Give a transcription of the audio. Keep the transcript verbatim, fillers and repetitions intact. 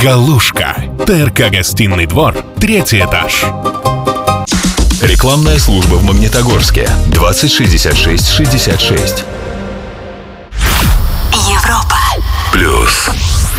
Галушка. ТРК «Гостиный двор», третий этаж. Рекламная служба в Магнитогорске. двадцать шестьдесят шесть шестьдесят шесть.